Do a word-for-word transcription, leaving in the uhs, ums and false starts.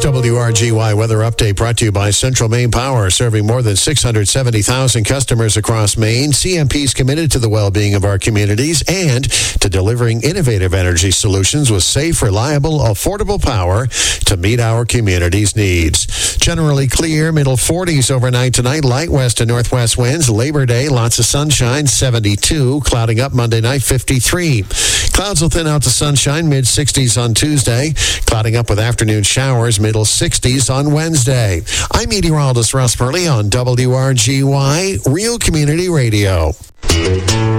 W R G Y weather update brought to you by Central Maine Power, serving more than six hundred seventy thousand customers across Maine. C M P is committed to the well-being of our communities and to delivering innovative energy solutions with safe, reliable, affordable power to meet our community's needs. Generally clear, middle forties overnight tonight, light west and northwest winds. Labor Day, lots of sunshine, seventy-two. Clouding up Monday night, fifty-three. Clouds will thin out to sunshine, mid-sixties on Tuesday. Clouding up with afternoon showers, middle sixties on Wednesday. I'm meteorologist Russ Purley on W R G Y, Real Community Radio.